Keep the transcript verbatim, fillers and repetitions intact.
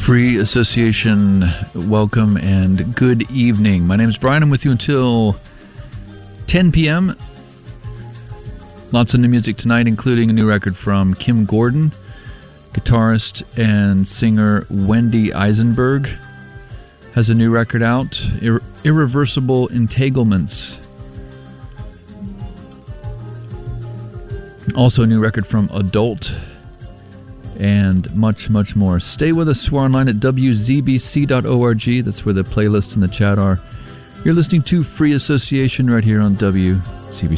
Free Association, welcome and good evening. My name is Brian. I'm with you until ten p.m. Lots of new music tonight, including a new record from Kim Gordon, guitarist and singer Wendy Eisenberg has a new record out, Ir- Irreversible Entanglements. Also a new record from Adult, and much, much more. Stay with us. We're online at w z b c dot org. That's where the playlist and the chat are. You're listening to Free Association right here on W Z B C.